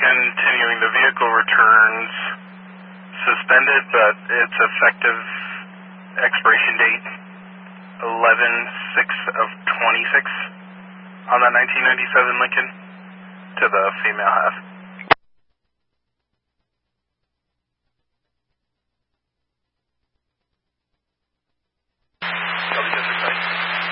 continuing. The vehicle returns suspended, but its effective expiration date 11/6 of 26 on that 1997 Lincoln to the female half.